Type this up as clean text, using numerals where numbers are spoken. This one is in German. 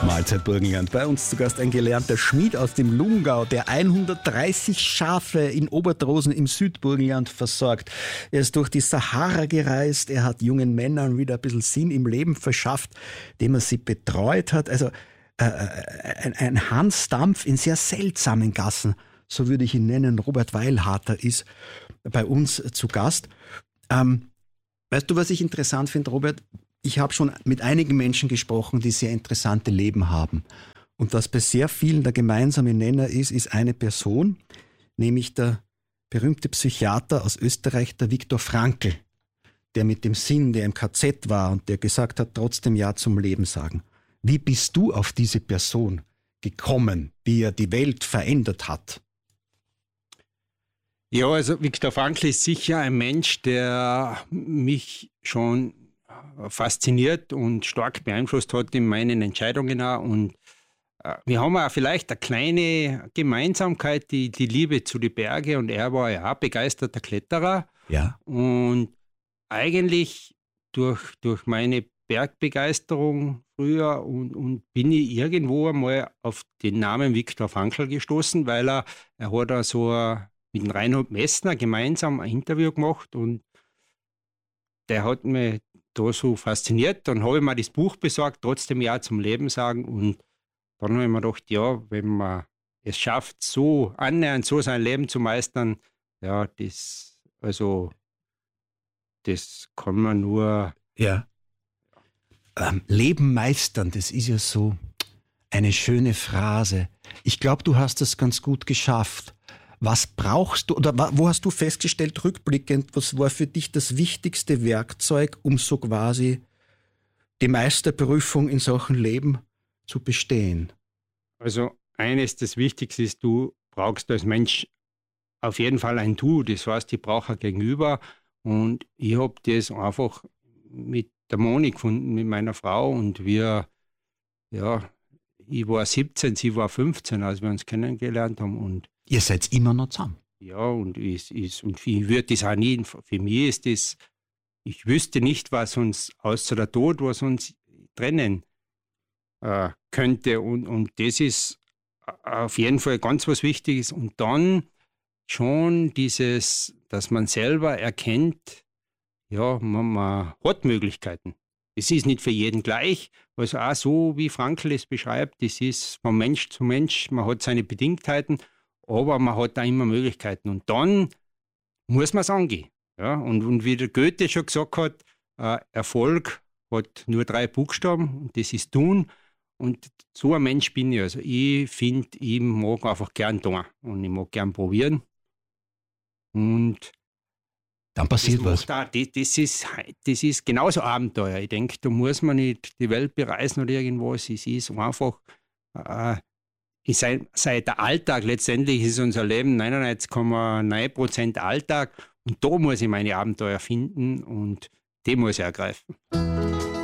Mahlzeit Burgenland. Bei uns zu Gast ein gelernter Schmied aus dem Lungau, der 130 Schafe in Obertrosen im Südburgenland versorgt. Er ist durch die Sahara gereist, er hat jungen Männern wieder ein bisschen Sinn im Leben verschafft, indem er sie betreut hat. Also ein Hans Dampf in sehr seltsamen Gassen, so würde ich ihn nennen. Robert Weilharter ist bei uns zu Gast. Weißt du, was ich interessant finde, Robert? Ich habe schon mit einigen Menschen gesprochen, die sehr interessante Leben haben. Und was bei sehr vielen der gemeinsame Nenner ist eine Person, nämlich der berühmte Psychiater aus Österreich, der Viktor Frankl, der mit dem Sinn, der im KZ war und der gesagt hat, trotzdem Ja zum Leben sagen. Wie bist du auf diese Person gekommen, wie er die Welt verändert hat? Ja, also Viktor Frankl ist sicher ein Mensch, der mich schon fasziniert und stark beeinflusst hat in meinen Entscheidungen auch. Und wir haben auch vielleicht eine kleine Gemeinsamkeit, die Liebe zu den Bergen. Und er war ja auch begeisterter Kletterer. Ja. Und eigentlich durch meine Bergbegeisterung früher und bin ich irgendwo einmal auf den Namen Viktor Frankl gestoßen, weil er hat da so mit dem Reinhold Messner gemeinsam ein Interview gemacht und der hat mich da so fasziniert. Dann habe ich mir das Buch besorgt, trotzdem Ja zum Leben sagen. Und dann habe ich mir gedacht, ja, wenn man es schafft, so annähernd so sein Leben zu meistern, ja, das kann man nur. Ja. Leben meistern, das ist ja so eine schöne Phrase. Ich glaube, du hast das ganz gut geschafft. Was brauchst du, oder wo hast du festgestellt, rückblickend, was war für dich das wichtigste Werkzeug, um so quasi die Meisterprüfung in Sachen Leben zu bestehen? Also eines, das Wichtigste ist, du brauchst als Mensch auf jeden Fall ein Du, das heißt, ich brauche ein Gegenüber und ich habe das einfach mit der Moni gefunden, mit meiner Frau und wir, ja, ich war 17, sie war 15, als wir uns kennengelernt haben und ihr seid immer noch zusammen. Ja, und ich würde das auch nie, für mich ist das, ich wüsste nicht, was uns, außer der Tod, was uns trennen könnte. Und das ist auf jeden Fall ganz was Wichtiges. Und dann schon dieses, dass man selber erkennt, ja, man hat Möglichkeiten. Es ist nicht für jeden gleich, also auch so, wie Frankl es beschreibt, das ist von Mensch zu Mensch, man hat seine Bedingtheiten, aber man hat da immer Möglichkeiten. Und dann muss man es angehen. Ja? Und wie der Goethe schon gesagt hat, Erfolg hat nur 3 Buchstaben und das ist tun. Und so ein Mensch bin ich. Also ich finde, ich mag einfach gern tun und ich mag gern probieren. Und dann passiert was. Das ist genauso Abenteuer. Ich denke, da muss man nicht die Welt bereisen oder irgendwas. Es ist einfach, sei der Alltag, letztendlich ist unser Leben 99,9% Alltag und da muss ich meine Abenteuer finden und die muss ich ergreifen.